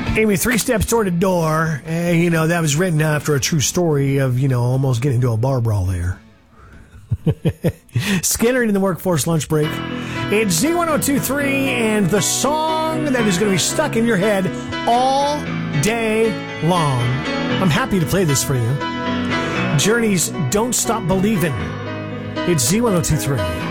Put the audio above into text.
Amy, 3 steps toward a door. That was written after a true story of, almost getting into a bar brawl there. Skinner in the Workforce Lunch Break. It's Z1023 and the song that is going to be stuck in your head all day long. I'm happy to play this for you. Journey's Don't Stop Believin'. It's Z1023.